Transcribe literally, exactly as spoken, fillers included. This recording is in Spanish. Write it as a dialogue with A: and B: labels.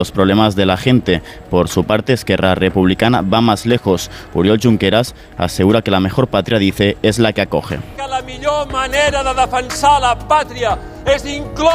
A: los problemas de la gente. Por su parte, Esquerra Republicana va más lejos. Oriol Junqueras asegura que la mejor patria, dice, es la que acoge.
B: Que la millor manera de defensar la pàtria és incloure